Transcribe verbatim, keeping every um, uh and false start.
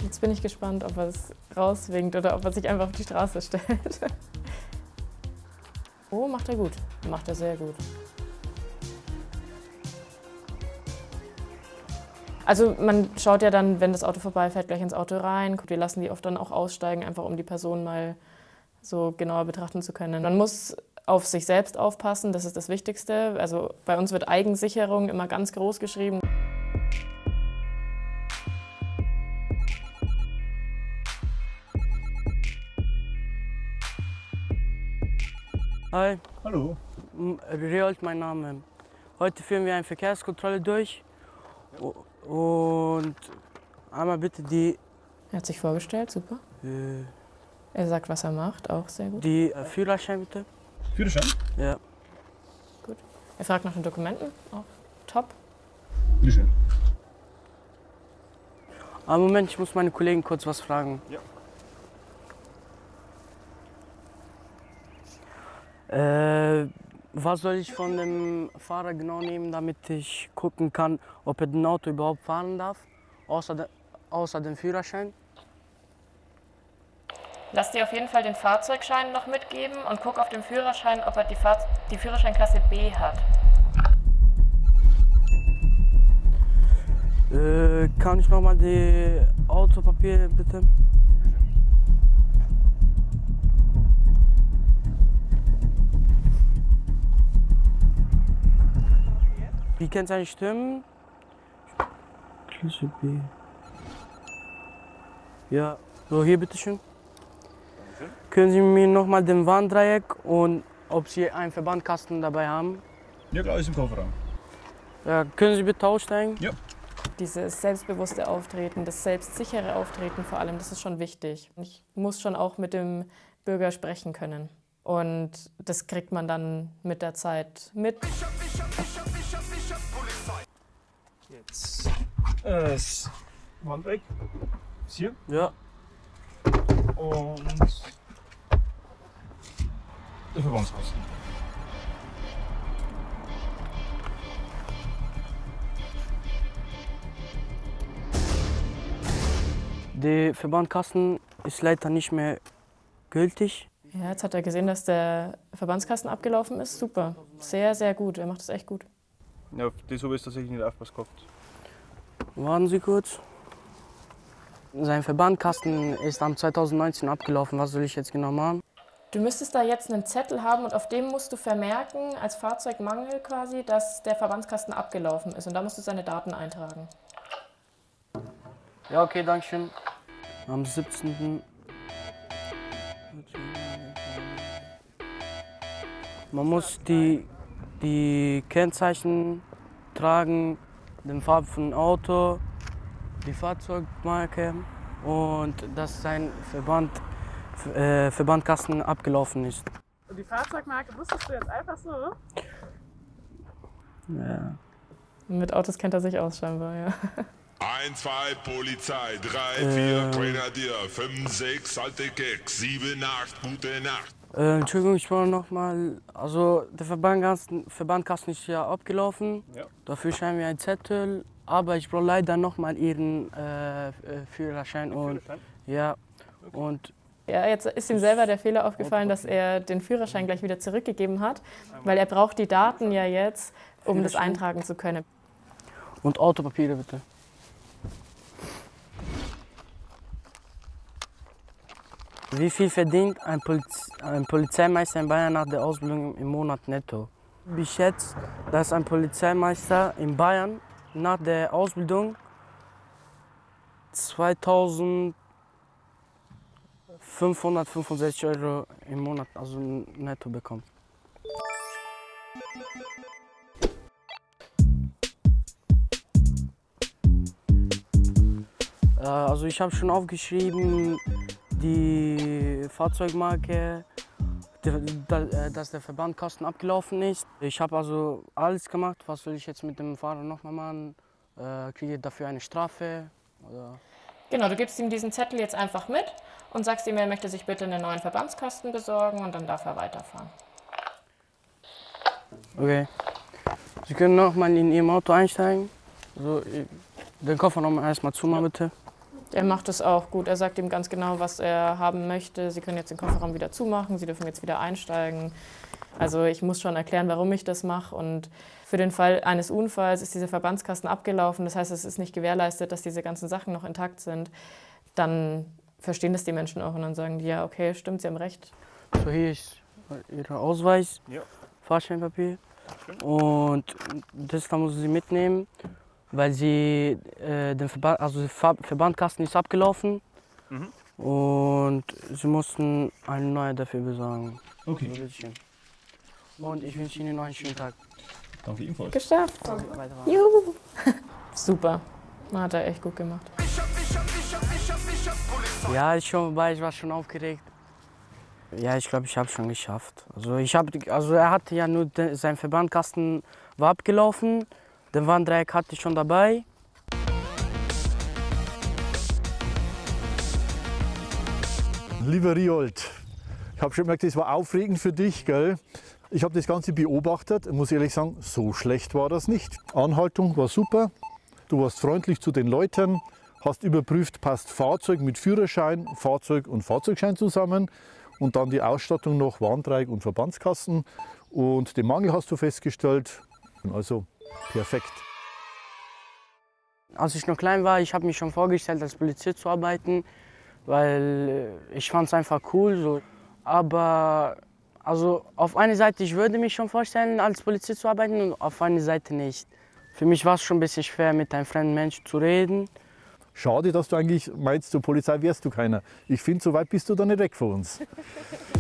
Jetzt bin ich gespannt, ob er es rauswinkt oder ob er sich einfach auf die Straße stellt. Oh, macht er gut. Macht er sehr gut. Also man schaut ja dann, wenn das Auto vorbeifährt, gleich ins Auto rein. Wir lassen die oft dann auch aussteigen, einfach um die Person mal so genauer betrachten zu können. Man muss auf sich selbst aufpassen, das ist das Wichtigste. Also bei uns wird Eigensicherung immer ganz groß geschrieben. Hi. Hallo. Riolt mein Name. Heute führen wir eine Verkehrskontrolle durch. Und einmal bitte die... Er hat sich vorgestellt, super. Äh, Er sagt, was er macht, auch sehr gut. die äh, Führerschein bitte. Führerschein? Ja. Gut. Er fragt nach den Dokumenten, auch top. Wie schön. Aber Moment, ich muss meine Kollegen kurz was fragen. Ja. Äh, was soll ich von dem Fahrer genau nehmen, damit ich gucken kann, ob er ein Auto überhaupt fahren darf, außer, de, außer dem Führerschein? Lass dir auf jeden Fall den Fahrzeugschein noch mitgeben und guck auf dem Führerschein, ob er die, Fahr die Führerscheinklasse B hat. Äh, kann ich noch mal die Autopapiere bitte? Wie kann es eigentlich stimmen? Klasse B. Ja, so hier bitteschön. Danke. Können Sie mir noch mal den Warndreieck und ob Sie einen Verbandkasten dabei haben? Ja, klar, ist im Kofferraum. Ja, können Sie bitte aussteigen? Ja. Dieses selbstbewusste Auftreten, das selbstsichere Auftreten vor allem, das ist schon wichtig. Ich muss schon auch mit dem Bürger sprechen können. Und das kriegt man dann mit der Zeit mit. Jetzt. Äh, das Warndreieck. Ist hier. Ja. Und der Verbandskasten. Der Verbandkasten ist leider nicht mehr gültig. Ja, jetzt hat er gesehen, dass der Verbandskasten abgelaufen ist. Super. Sehr, sehr gut. Er macht das echt gut. Ja, auf das habe ich tatsächlich nicht aufgepasst gehabt. Warten Sie kurz. Sein Verbandkasten ist am zweitausendneunzehn abgelaufen. Was soll ich jetzt genau machen? Du müsstest da jetzt einen Zettel haben und auf dem musst du vermerken, als Fahrzeugmangel quasi, dass der Verbandskasten abgelaufen ist. Und da musst du seine Daten eintragen. Ja, okay, danke schön. Am siebzehnten Man muss die, die Kennzeichen tragen, den Farbe von Auto, die Fahrzeugmarke und dass sein Verband, äh, Verbandkasten abgelaufen ist. Und die Fahrzeugmarke wusstest du jetzt einfach so? Ja. Mit Autos kennt er sich aus scheinbar, ja. eins, zwei, Polizei, drei, Äh. vier, Grenadier, fünf, sechs, alte Keks, sieben, acht, gute Nacht. Äh, Entschuldigung, ich wollte noch mal, also der Verbandkasten, Verbandkasten ist ja abgelaufen. Ja. Dafür schreiben wir einen Zettel, aber ich brauche leider noch mal Ihren äh, Führerschein und Führerschein? ja und Ja, jetzt ist ihm selber der Fehler aufgefallen, dass er den Führerschein gleich wieder zurückgegeben hat, weil er braucht die Daten ja jetzt, um das eintragen zu können. und Autopapiere bitte. Wie viel verdient ein, Poliz ein Polizeimeister in Bayern nach der Ausbildung im Monat netto? Ich schätze, dass ein Polizeimeister in Bayern nach der Ausbildung zweitausendfünfhundertfünfundsechzig Euro im Monat, also netto bekommt. Äh, also ich habe schon aufgeschrieben, die Fahrzeugmarke, dass der Verbandkasten abgelaufen ist. Ich habe also alles gemacht. Was soll ich jetzt mit dem Fahrer nochmal machen? Äh, kriege ich dafür eine Strafe? Oder? Genau, du gibst ihm diesen Zettel jetzt einfach mit und sagst ihm, er möchte sich bitte einen neuen Verbandskasten besorgen und dann darf er weiterfahren. Okay. Sie können nochmal in Ihrem Auto einsteigen. Also, den Kofferraum erstmal zumachen, bitte. Er macht es auch gut. Er sagt ihm ganz genau, was er haben möchte. Sie können jetzt den Kofferraum wieder zumachen, Sie dürfen jetzt wieder einsteigen. Also ich muss schon erklären, warum ich das mache. Und für den Fall eines Unfalls ist dieser Verbandskasten abgelaufen. Das heißt, es ist nicht gewährleistet, dass diese ganzen Sachen noch intakt sind. Dann verstehen das die Menschen auch und dann sagen die, ja, okay, stimmt, Sie haben recht. So, hier ist Ihr Ausweis, Ja. Fahrscheinpapier. Und das da müssen Sie mitnehmen, weil Sie, äh, den Verband, also der Ver Verbandkasten ist abgelaufen. Mhm. Und Sie mussten einen neuen dafür besorgen. Okay. So, bitteschön. Und ich wünsche Ihnen noch einen schönen Tag. Danke ebenfalls. Geschafft. Weiter. Juhu. Super. Hat er echt gut gemacht. Ja, ich schon vorbei, ich war schon aufgeregt. Ja, ich glaube, ich habe es schon geschafft. Also, ich hab, also er hatte ja nur, den, sein Verbandkasten war abgelaufen, den Warndreieck hatte ich schon dabei. Lieber Riold, ich habe schon gemerkt, das war aufregend für dich, gell? Ich habe das Ganze beobachtet und muss ehrlich sagen, so schlecht war das nicht. Anhaltung war super, du warst freundlich zu den Leuten, hast überprüft, passt Fahrzeug mit Führerschein, Fahrzeug und Fahrzeugschein zusammen und dann die Ausstattung noch, Warndreieck und Verbandskasten und den Mangel hast du festgestellt, also perfekt. Als ich noch klein war, ich habe mich schon vorgestellt, als Polizist zu arbeiten, weil ich fand es einfach cool. So. Aber also auf eine Seite, ich würde mich schon vorstellen, als Polizist zu arbeiten und auf eine Seite nicht. Für mich war es schon ein bisschen schwer, mit einem fremden Menschen zu reden. Schade, dass du eigentlich meinst, zur Polizei wärst du keiner. Ich finde, so weit bist du da nicht weg von uns.